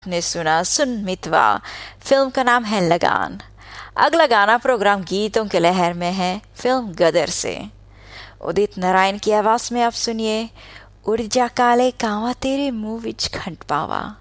ने सुना सुन मितवा। फिल्म का नाम है लगान। अगला गाना प्रोग्राम गीतों के लहर में है फिल्म गदर से। उदित नारायण की आवाज में आप सुनिए उड़ जा काले कावा तेरे मुंह विच खंड पावा।